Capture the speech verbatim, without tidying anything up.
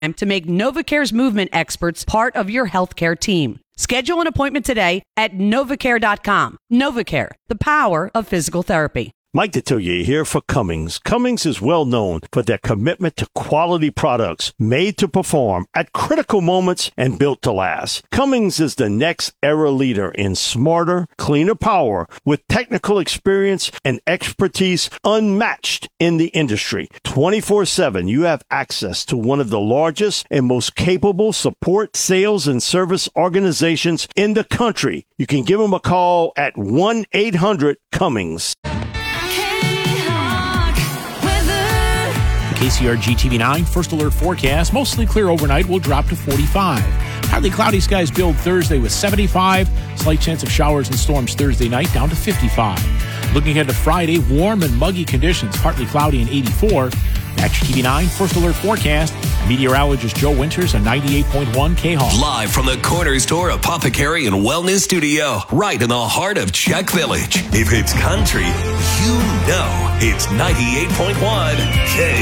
to make NovaCare's movement experts part of your healthcare team. Schedule an appointment today at novacare dot com. NovaCare, the power of physical therapy. Mike Detillier here for Cummings. Cummings is well known for their commitment to quality products made to perform at critical moments and built to last. Cummings is the next era leader in smarter, cleaner power with technical experience and expertise unmatched in the industry. twenty-four seven, you have access to one of the largest and most capable support, sales, and service organizations in the country. You can give them a call at one eight hundred Cummings. K C R G T V nine First Alert forecast. Mostly clear overnight. Will drop to forty-five. Partly cloudy skies build Thursday with seventy-five. Slight chance of showers and storms Thursday night down to fifty-five. Looking ahead to Friday, warm and muggy conditions. Partly cloudy and eighty-four. That's your T V nine First Alert forecast. Meteorologist Joe Winters on ninety-eight point one K-Hall. Live from the Corner Store Apothecary and Wellness Studio, right in the heart of Czech Village. If it's country, you know it's ninety-eight point one K.